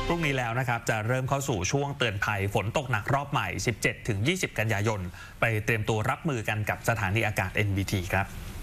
พรุ่งนี้แล้วนะครับจะเริ่มเข้าสู่ช่วงเตือนภัยฝนตกหนักรอบใหม่ 17-20 กันยายนไปเตรียมตัวรับมือกันกับสถานีอากาศ NBT ครับ